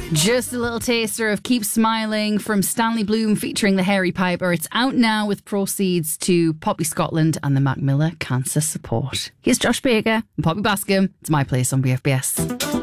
Just a little taster of Keep Smiling from Stanley Bloom featuring the Hairy Piper. It's out now with proceeds to Poppy Scotland and the Mac Miller Cancer Support. Here's Josh Baker and Poppy Bascom. It's My Place on BFBS.